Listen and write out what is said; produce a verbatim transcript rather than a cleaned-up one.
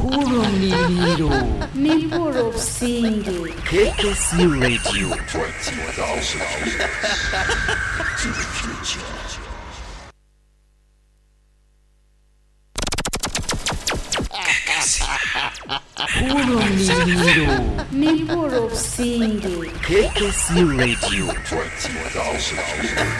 Hurumiliro Nipuro Singi K K C Radio twenty thousand years to the future. Hurumiliro Nipuro Singi K K C Radio twenty thousand years.